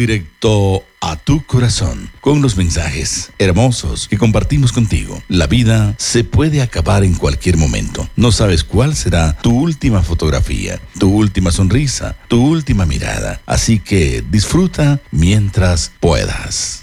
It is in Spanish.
directo a tu corazón con los mensajes hermosos que compartimos contigo. La vida se puede acabar en cualquier momento. No sabes cuál será tu última fotografía, tu última sonrisa, tu última mirada. Así que disfruta mientras puedas.